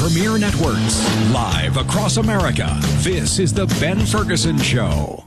Premier Networks, live across America. This is The Ben Ferguson Show.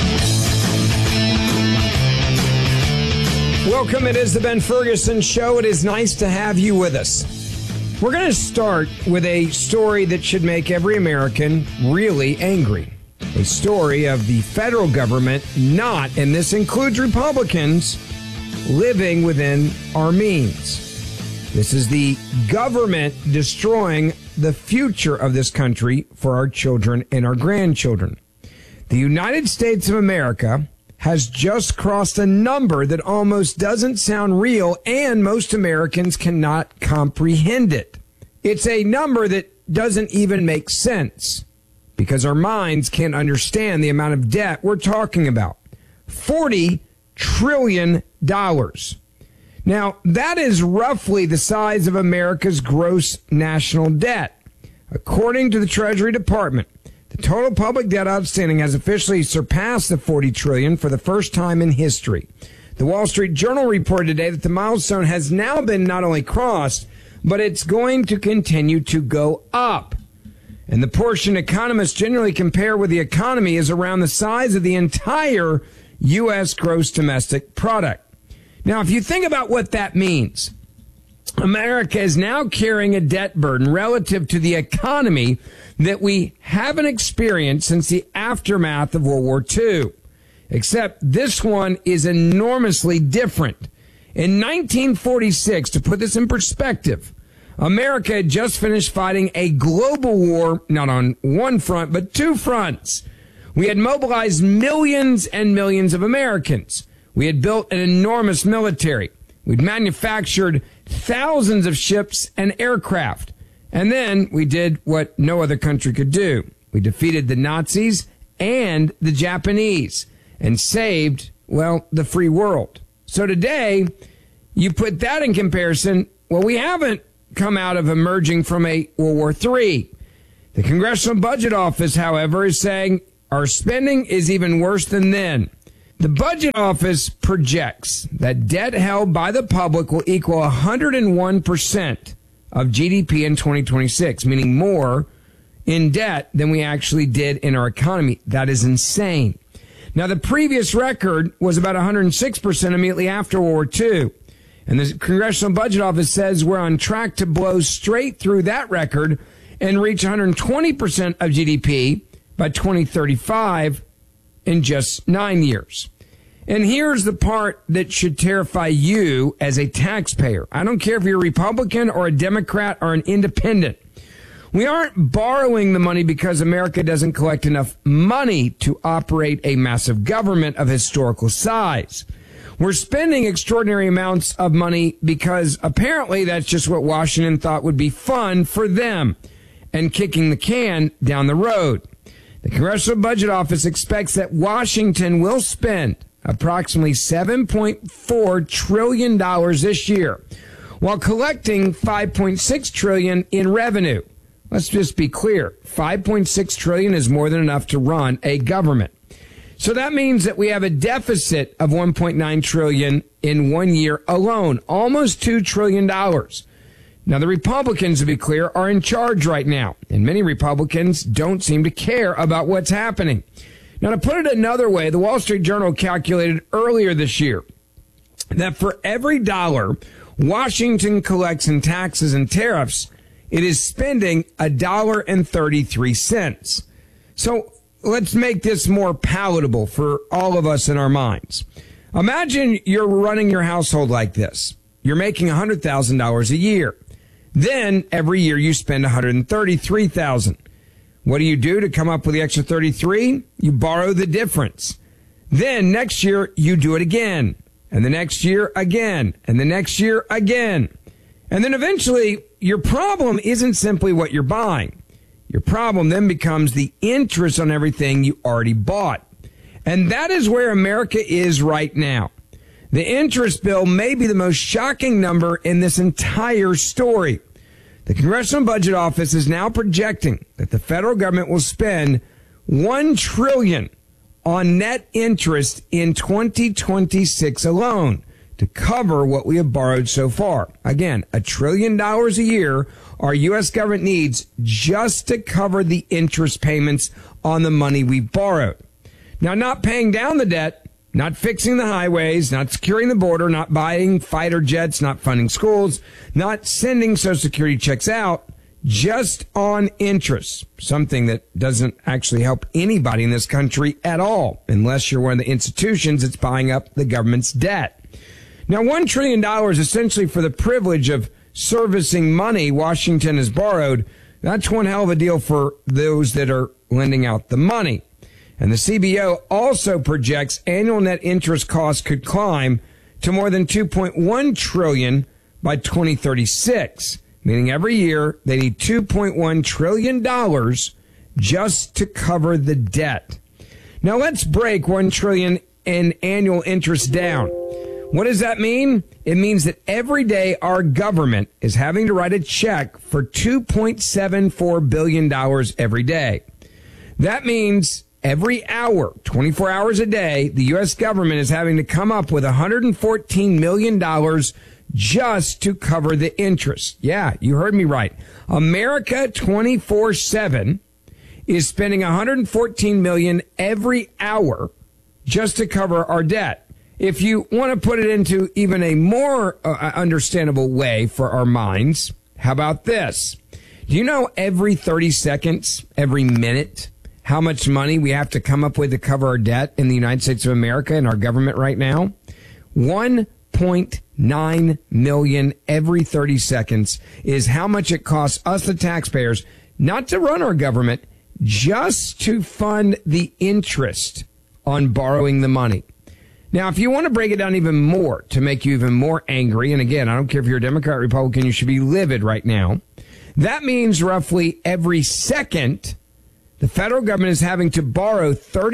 Welcome. It is The Ben Ferguson Show. It is nice to have you with us. We're going to start with a story that should make every American really angry. A story of the federal government not, and this includes Republicans, living within our means. This is the government destroying the future of this country for our children and our grandchildren. The United States of America has just crossed a number that almost doesn't sound real, and most Americans cannot comprehend it. It's a number that doesn't even make sense because our minds can't understand the amount of debt we're talking about. $40 trillion. Now, that is roughly the size of America's gross national debt. According to the Treasury Department, the total public debt outstanding has officially surpassed the $40 trillion for the first time in history. The Wall Street Journal reported today that the milestone has now been not only crossed, but it's going to continue to go up. And the portion economists generally compare with the economy is around the size of the entire U.S. gross domestic product. Now, if you think about what that means, America is now carrying a debt burden relative to the economy that we haven't experienced since the aftermath of World War II. Except this one is enormously different. In 1946, to put this in perspective, America had just finished fighting a global war, not on one front, but two fronts. We had mobilized millions and millions of Americans. We had built an enormous military. We'd manufactured thousands of ships and aircraft. And then we did what no other country could do. We defeated the Nazis and the Japanese and saved, well, the free world. So today, you put that in comparison, well, we haven't come out of emerging from a World War III. The Congressional Budget Office, however, is saying our spending is even worse than then. The Budget Office projects that debt held by the public will equal 101% of GDP in 2026, meaning more in debt than we actually did in our economy. That is insane. Now, the previous record was about 106% immediately after World War II. And the Congressional Budget Office says we're on track to blow straight through that record and reach 120% of GDP by 2035 in just 9 years. And here's the part that should terrify you as a taxpayer. I don't care if you're a Republican or a Democrat or an independent. We aren't borrowing the money because America doesn't collect enough money to operate a massive government of historical size. We're spending extraordinary amounts of money because apparently that's just what Washington thought would be fun for them and kicking the can down the road. The Congressional Budget Office expects that Washington will spend approximately $7.4 trillion this year while collecting $5.6 trillion in revenue. Let's just be clear. $5.6 trillion is more than enough to run a government. So that means that we have a deficit of $1.9 trillion in 1 year alone, almost $2 trillion. Now, the Republicans, to be clear, are in charge right now, and many Republicans don't seem to care about what's happening. Now, to put it another way, the Wall Street Journal calculated earlier this year that for every dollar Washington collects in taxes and tariffs, it is spending $1.33. So let's make this more palatable for all of us in our minds. Imagine you're running your household like this. You're making $100,000 a year. Then every year you spend $133,000. What do you do to come up with the extra 33? You borrow the difference. Then next year you do it again, and the next year again, and the next year again. And then eventually your problem isn't simply what you're buying. Your problem then becomes the interest on everything you already bought. And that is where America is right now. The interest bill may be the most shocking number in this entire story. The Congressional Budget Office is now projecting that the federal government will spend $1 trillion on net interest in 2026 alone. to cover what we have borrowed so far. Again, $1 trillion a year our U.S. government needs just to cover the interest payments on the money we borrowed. Now, not paying down the debt, not fixing the highways, not securing the border, not buying fighter jets, not funding schools, not sending Social Security checks out, just on interest, something that doesn't actually help anybody in this country at all, unless you're one of the institutions that's buying up the government's debt. Now, $1 trillion essentially for the privilege of servicing money Washington has borrowed. That's one hell of a deal for those that are lending out the money. And the CBO also projects annual net interest costs could climb to more than $2.1 trillion by 2036, meaning every year they need $2.1 trillion just to cover the debt. Now let's break $1 trillion in annual interest down. What does that mean? It means that every day our government is having to write a check for $2.74 billion every day. That means every hour, 24 hours a day, the U.S. government is having to come up with $114 million just to cover the interest. Yeah, you heard me right. America 24/7 is spending $114 million every hour just to cover our debt. If you want to put it into even a more understandable way for our minds, how about this? Do you know every 30 seconds, every minute, how much money we have to come up with to cover our debt in the United States of America and our government right now? 1.9 million every 30 seconds is how much it costs us, the taxpayers, not to run our government, just to fund the interest on borrowing the money. Now, if you want to break it down even more to make you even more angry, and again, I don't care if you're a Democrat or Republican, you should be livid right now. That means roughly every second, the federal government is having to borrow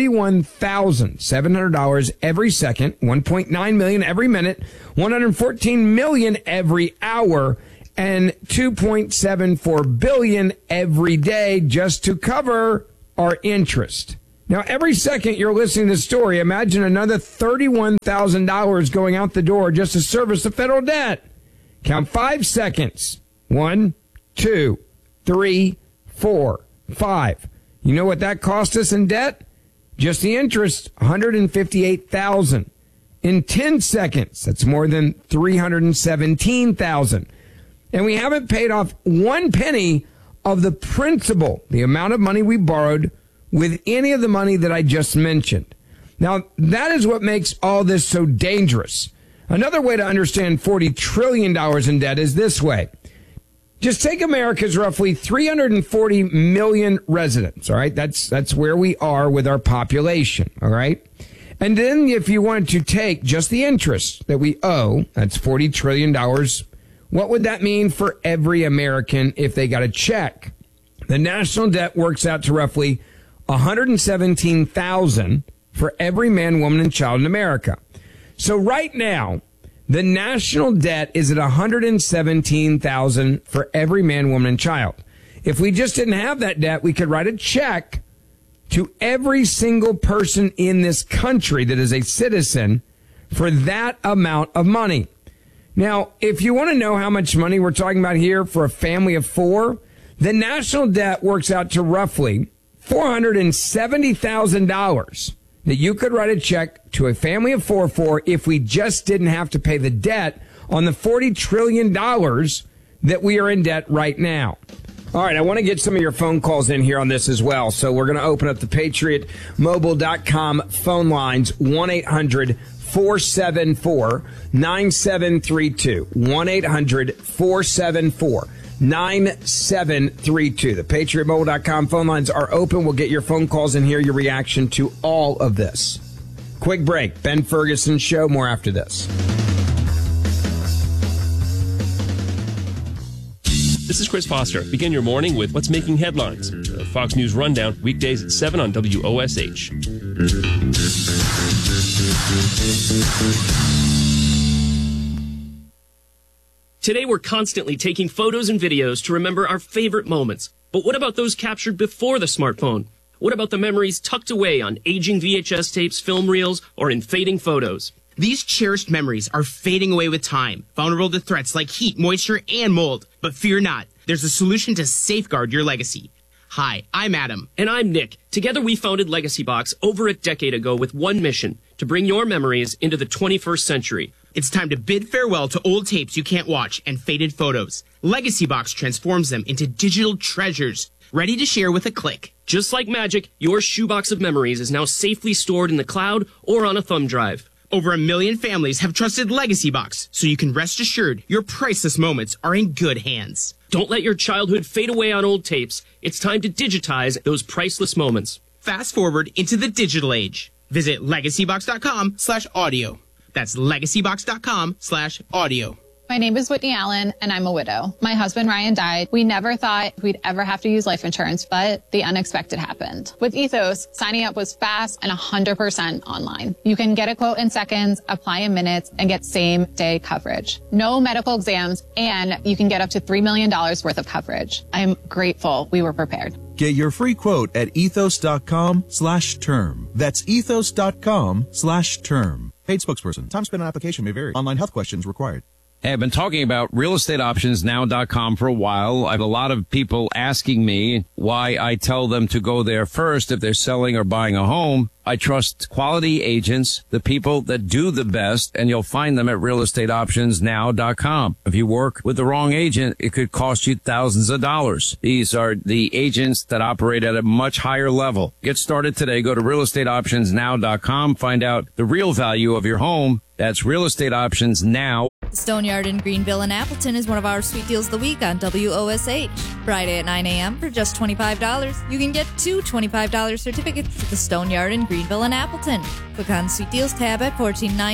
$31,700 every second, $1.9 million every minute, $114 million every hour, and $2.74 billion every day just to cover our interest. Now, every second you're listening to this story, imagine another $31,000 going out the door just to service the federal debt. Count 5 seconds. 1, 2, 3, 4, 5. You know what that cost us in debt? Just the interest, $158,000. In 10 seconds, that's more than $317,000. And we haven't paid off one penny of the principal, the amount of money we borrowed, with any of the money that I just mentioned. Now, that is what makes all this so dangerous. Another way to understand $40 trillion in debt is this way. Just take America's roughly 340 million residents, all right? That's where we are with our population, all right? And then if you wanted to take just the interest that we owe, that's $40 trillion, what would that mean for every American if they got a check? The national debt works out to roughly $117,000 for every man, woman, and child in America. So right now, the national debt is at $117,000 for every man, woman, and child. If we just didn't have that debt, we could write a check to every single person in this country that is a citizen for that amount of money. Now, if you want to know how much money we're talking about here for a family of 4, the national debt works out to roughly $470,000 that you could write a check to a family of 4 for if we just didn't have to pay the debt on the $40 trillion that we are in debt right now. All right, I want to get some of your phone calls in here on this as well. So we're going to open up the PatriotMobile.com phone lines, 1-800-474-9732, 1-800-474-9732. 9732. The PatriotMobile.com phone lines are open. We'll get your phone calls and hear your reaction to all of this. Quick break. Ben Ferguson Show. More after this. This is Chris Foster. Begin your morning with what's making headlines. The Fox News Rundown, weekdays at 7 on WOSH. Today, we're constantly taking photos and videos to remember our favorite moments. But what about those captured before the smartphone? What about the memories tucked away on aging VHS tapes, film reels, or in fading photos? These cherished memories are fading away with time, vulnerable to threats like heat, moisture, and mold. But fear not, there's a solution to safeguard your legacy. Hi, I'm Adam. And I'm Nick. Together we founded Legacy Box over a decade ago with one mission, to bring your memories into the 21st century. It's time to bid farewell to old tapes you can't watch and faded photos. Legacy Box transforms them into digital treasures, ready to share with a click. Just like magic, your shoebox of memories is now safely stored in the cloud or on a thumb drive. Over 1 million families have trusted Legacy Box, so you can rest assured your priceless moments are in good hands. Don't let your childhood fade away on old tapes. It's time to digitize those priceless moments. Fast forward into the digital age. Visit legacybox.com/audio. That's legacybox.com/audio. My name is Whitney Allen, and I'm a widow. My husband, Ryan, died. We never thought we'd ever have to use life insurance, but the unexpected happened. With Ethos, signing up was fast and 100% online. You can get a quote in seconds, apply in minutes, and get same-day coverage. No medical exams, and you can get up to $3 million worth of coverage. I'm grateful we were prepared. Get your free quote at ethos.com/term. That's ethos.com/term. Paid spokesperson. Time spent on application may vary. Online health questions required. Hey, I've been talking about realestateoptionsnow.com for a while. I have a lot of people asking me why I tell them to go there first if they're selling or buying a home. I trust quality agents, the people that do the best, and you'll find them at realestateoptionsnow.com. If you work with the wrong agent, it could cost you thousands of dollars. These are the agents that operate at a much higher level. Get started today. Go to realestateoptionsnow.com. Find out the real value of your home. That's Real Estate Options Now. Stoneyard in Greenville and Appleton is one of our sweet deals of the week on WOSH. Friday at 9 a.m. for just $25. You can get 2 $25 certificates to the Stoneyard in Greenville and Appleton. Click on Sweet Deals tab at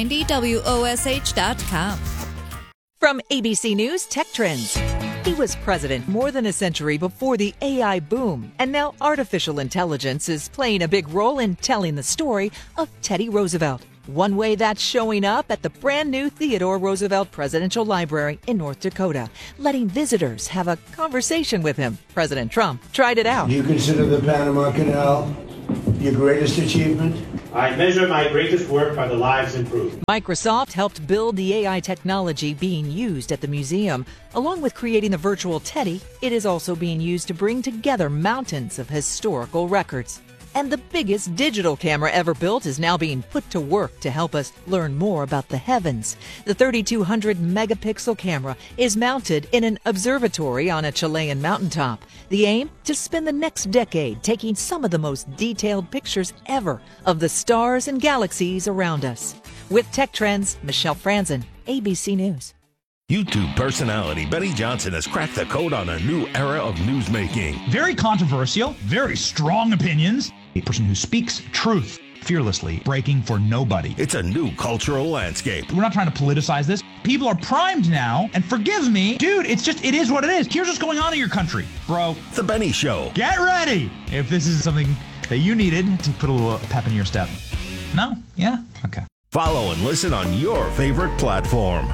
1490WOSH.com. From ABC News Tech Trends. He was president more than a century before the AI boom, and now artificial intelligence is playing a big role in telling the story of Teddy Roosevelt. One way that's showing up at the brand new Theodore Roosevelt Presidential Library in North Dakota, letting visitors have a conversation with him. President Trump tried it out. Do you consider the Panama Canal your greatest achievement? I measure my greatest work by the lives improved. Microsoft helped build the AI technology being used at the museum. Along with creating the virtual Teddy, it is also being used to bring together mountains of historical records. And the biggest digital camera ever built is now being put to work to help us learn more about the heavens. The 3,200 megapixel camera is mounted in an observatory on a Chilean mountaintop. The aim? To spend the next decade taking some of the most detailed pictures ever of the stars and galaxies around us. With Tech Trends, Michelle Franzen, ABC News. YouTube personality Benny Johnson has cracked the code on a new era of newsmaking. Very controversial, very strong opinions. A person who speaks truth fearlessly, breaking for nobody. It's a new cultural landscape. We're not trying to politicize this. People are primed now, and forgive me, dude, it is what it is. Here's what's going on in your country, bro. The Benny Show. Get ready if this is something that you needed to put a little pep in your step. No? Yeah? Okay. Follow and listen on your favorite platform.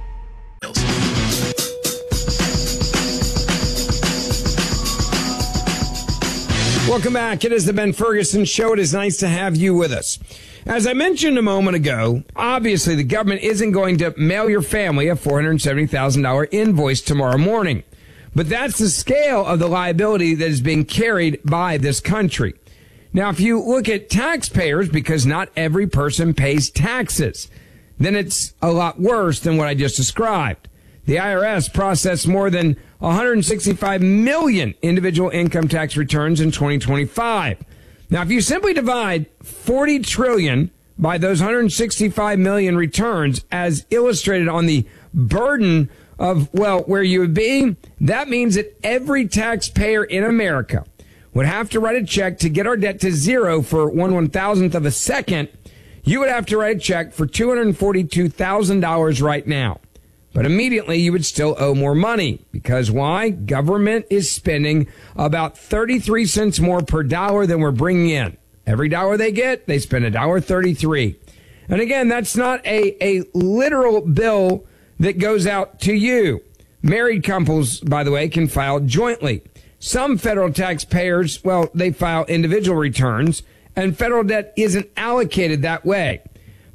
Welcome back. It is the Ben Ferguson Show. It is nice to have you with us. As I mentioned a moment ago, obviously the government isn't going to mail your family a $470,000 invoice tomorrow morning. But that's the scale of the liability that is being carried by this country. Now, if you look at taxpayers, because not every person pays taxes, then it's a lot worse than what I just described. The IRS processed more than 165 million individual income tax returns in 2025. Now, if you simply divide 40 trillion by those 165 million returns as illustrated on the burden of, well, where you would be, that means that every taxpayer in America would have to write a check to get our debt to zero for 1/1000th of a second. You would have to write a check for $242,000 right now. But immediately you would still owe more money. Because why? Government is spending about 33 cents more per dollar than we're bringing in. Every dollar they get, they spend $1.33. And again, that's not a literal bill that goes out to you. Married couples, by the way, can file jointly. Some federal taxpayers, well, they file individual returns, and federal debt isn't allocated that way.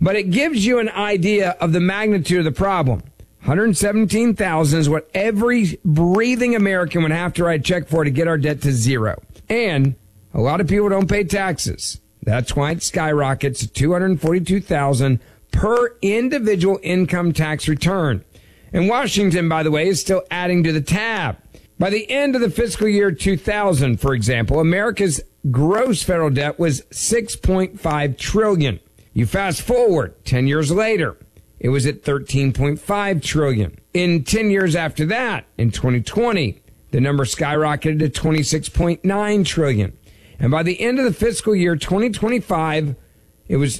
but it gives you an idea of the magnitude of the problem. $117,000 is what every breathing American would have to write a check for to get our debt to zero. And a lot of people don't pay taxes. That's why it skyrockets to $242,000 per individual income tax return. And Washington, by the way, is still adding to the tab. By the end of the fiscal year 2000, for example, America's gross federal debt was $6.5 trillion. You fast forward 10 years later, it was at $13.5 trillion. In 10 years after that, in 2020, the number skyrocketed to $26.9 trillion. And by the end of the fiscal year 2025, it was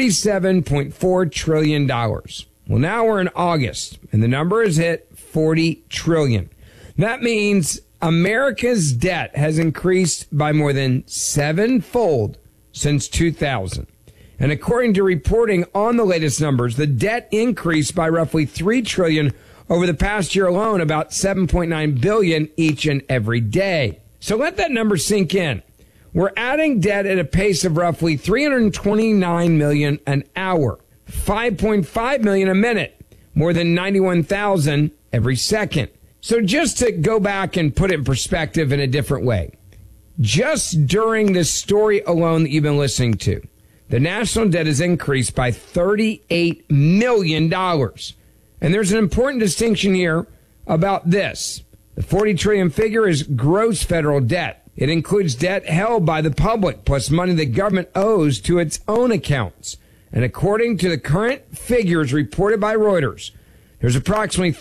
$37.4 trillion. Well, now we're in August, and the number has hit $40 trillion. That means America's debt has increased by more than sevenfold since 2000. And according to reporting on the latest numbers, the debt increased by roughly $3 trillion over the past year alone, about $7.9 billion each and every day. So let that number sink in. We're adding debt at a pace of roughly $329 million an hour, $5.5 million a minute, more than 91,000 every second. So just to go back and put it in perspective in a different way, just during this story alone that you've been listening to, the national debt has increased by $38 million. And there's an important distinction here about this. The $40 trillion figure is gross federal debt. It includes debt held by the public plus money the government owes to its own accounts. And according to the current figures reported by Reuters, there's approximately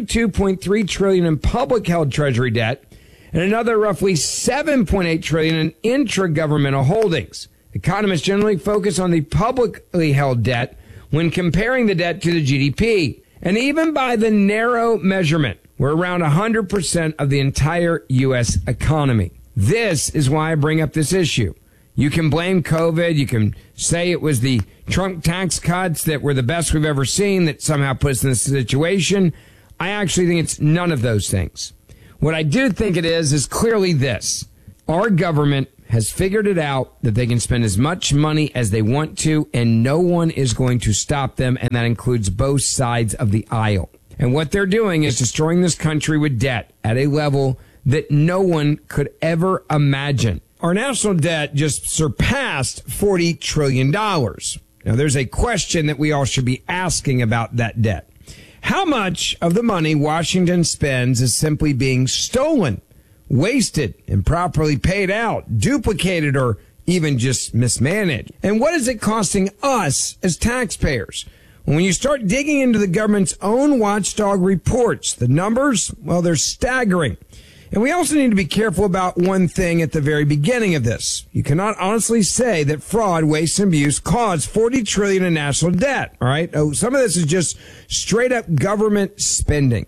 $32.3 trillion in public held treasury debt and another roughly $7.8 trillion in intragovernmental holdings. Economists generally focus on the publicly held debt when comparing the debt to the GDP. And even by the narrow measurement, we're around 100% of the entire U.S. economy. This is why I bring up this issue. You can blame COVID. You can say it was the Trump tax cuts that were the best we've ever seen that somehow put us in this situation. I actually think it's none of those things. What I do think it is clearly this. Our government has figured it out that they can spend as much money as they want to, and no one is going to stop them, and that includes both sides of the aisle. And what they're doing is destroying this country with debt at a level that no one could ever imagine. Our national debt just surpassed $40 trillion. Now, there's a question that we all should be asking about that debt. How much of the money Washington spends is simply being stolen, wasted, improperly paid out, duplicated, or even just mismanaged? And what is it costing us as taxpayers? When you start digging into the government's own watchdog reports, the numbers, well, they're staggering. And we also need to be careful about one thing at the very beginning of this. You cannot honestly say that fraud, waste, and abuse caused $40 trillion in national debt. All right. Oh, some of this is just straight up government spending.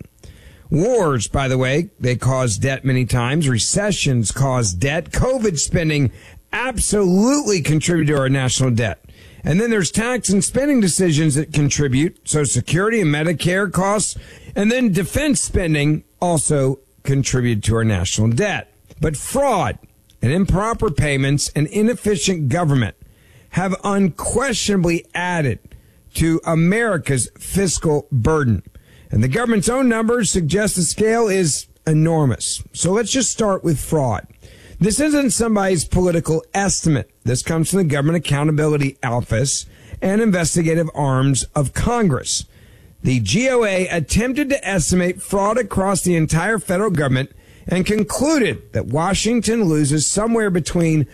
Wars, by the way, they cause debt many times. Recessions cause debt. COVID spending absolutely contribute to our national debt. And then there's tax and spending decisions that contribute. Social Security and Medicare costs. And then defense spending also contribute to our national debt. But fraud and improper payments and inefficient government have unquestionably added to America's fiscal burden. And the government's own numbers suggest the scale is enormous. So let's just start with fraud. This isn't somebody's political estimate. This comes from the Government Accountability Office and investigative arms of Congress. The GOA attempted to estimate fraud across the entire federal government and concluded that Washington loses somewhere between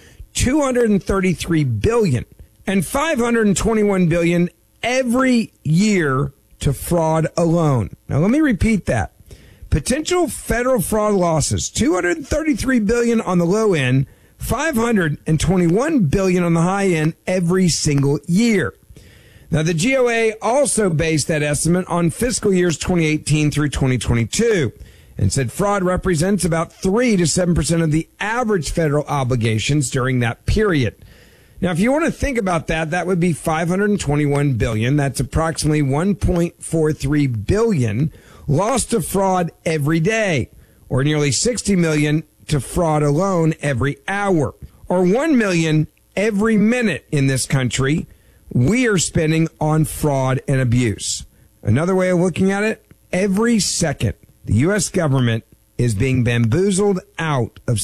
$233 billion and $521 billion every year to fraud alone. Now, let me repeat that. Potential federal fraud losses, $233 billion on the low end, $521 billion on the high end every single year. Now, the GOA also based that estimate on fiscal years 2018 through 2022 and said fraud represents about 3 to 7% of the average federal obligations during that period. Now, if you want to think about that, that would be $521 billion. That's approximately $1.43 billion lost to fraud every day, or nearly $60 million to fraud alone every hour, or $1 million every minute in this country, we are spending on fraud and abuse. Another way of looking at it, every second the U.S. government is being bamboozled out of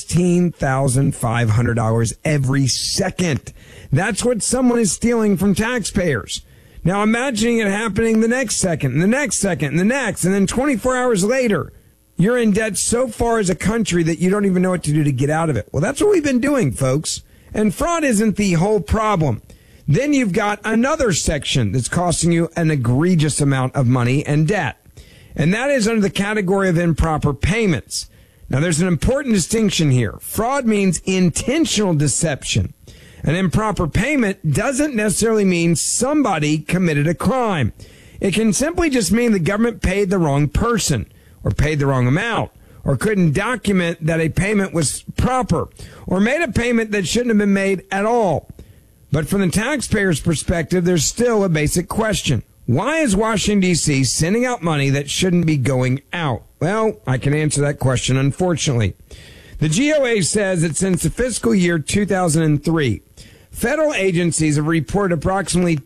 $16,500 every second. That's what someone is stealing from taxpayers. Now imagining it happening the next second, and the next second, and the next, and then 24 hours later, you're in debt so far as a country that you don't even know what to do to get out of it. Well, that's what we've been doing, folks. And fraud isn't the whole problem. Then you've got another section that's costing you an egregious amount of money and debt. And that is under the category of improper payments. Now, there's an important distinction here. Fraud means intentional deception. An improper payment doesn't necessarily mean somebody committed a crime. It can simply just mean the government paid the wrong person, or paid the wrong amount, or couldn't document that a payment was proper, or made a payment that shouldn't have been made at all. But from the taxpayer's perspective, there's still a basic question. Why is Washington, D.C. sending out money that shouldn't be going out? Well, I can answer that question, unfortunately. The GOA says that since the fiscal year 2003, federal agencies have reported approximately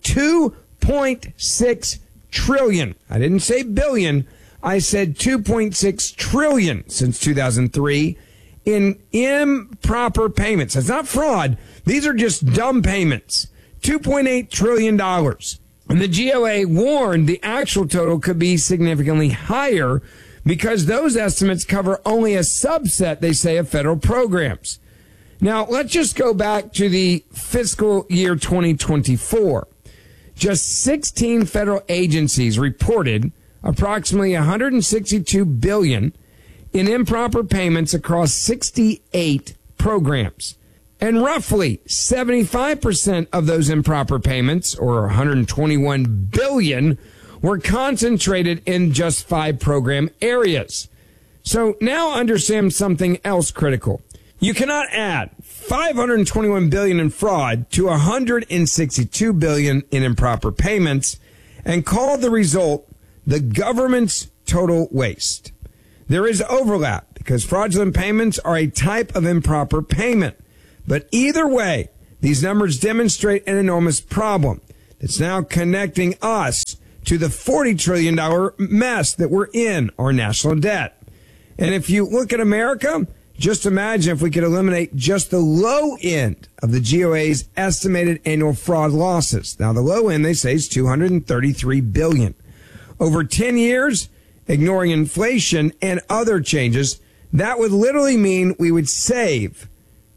$2.6 trillion. I didn't say billion. I said $2.6 trillion since 2003 in improper payments. That's not fraud. These are just dumb payments. $2.8 trillion. And the GOA warned the actual total could be significantly higher because those estimates cover only a subset, they say, of federal programs. Now, let's just go back to the fiscal year 2024. Just 16 federal agencies reported approximately $162 billion in improper payments across 68 programs. And roughly 75% of those improper payments, or $121 billion, were concentrated in just 5 program areas. So now understand something else critical. You cannot add $521 billion in fraud to $162 billion in improper payments and call the result the government's total waste. There is overlap because fraudulent payments are a type of improper payment. But either way, these numbers demonstrate an enormous problem that's now connecting us to the $40 trillion mess that we're in, our national debt. And if you look at America, just imagine if we could eliminate just the low end of the GOA's estimated annual fraud losses. Now, the low end, they say, is $233 billion. Over 10 years, ignoring inflation and other changes, that would literally mean we would save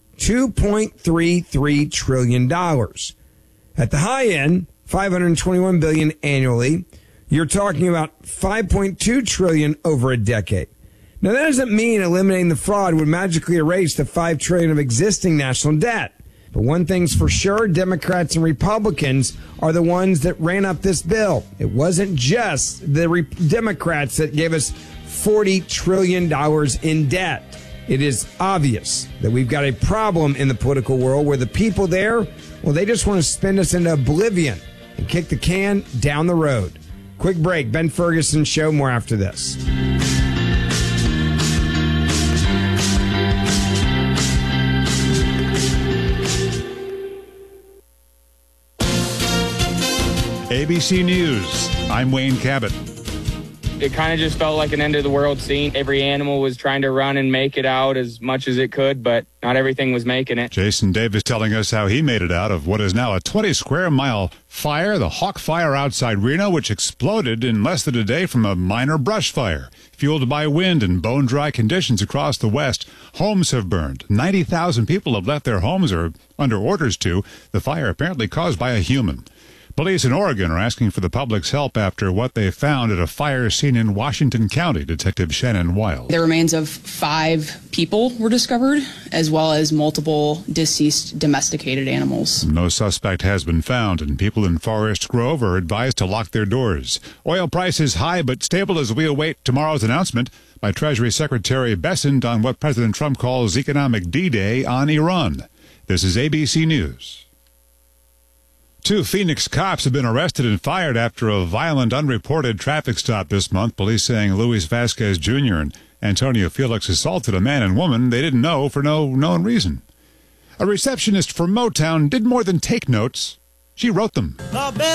$2.33 trillion. At the high end, $521 billion annually, you're talking about $5.2 trillion over a decade. Now, that doesn't mean eliminating the fraud would magically erase the $5 trillion of existing national debt. But one thing's for sure, Democrats and Republicans are the ones that ran up this bill. It wasn't just the Democrats that gave us $40 trillion in debt. It is obvious that we've got a problem in the political world where the people there, well, they just want to spin us into oblivion and kick the can down the road. Quick break. Ben Ferguson Show. More after this. ABC News. I'm Wayne Cabot. It kind of just felt like an end of the world scene. Every animal was trying to run and make it out as much as it could, but not everything was making it. Jason Davis telling us how he made it out of what is now a 20 square mile fire, the Hawk Fire outside Reno, which exploded in less than a day from a minor brush fire. Fueled by wind and bone-dry conditions across the West, homes have burned. 90,000 people have left their homes or under orders to. The fire apparently caused by a human. Police in Oregon are asking for the public's help after what they found at a fire scene in Washington County. Detective Shannon Wild. The remains of 5 people were discovered, as well as multiple deceased domesticated animals. No suspect has been found, and people in Forest Grove are advised to lock their doors. Oil prices high but stable as we await tomorrow's announcement by Treasury Secretary Bessent on what President Trump calls economic D-Day on Iran. This is ABC News. 2 Phoenix cops have been arrested and fired after a violent, unreported traffic stop this month. Police saying Luis Vasquez Jr. and Antonio Felix assaulted a man and woman they didn't know for no known reason. A receptionist for Motown did more than take notes. She wrote them.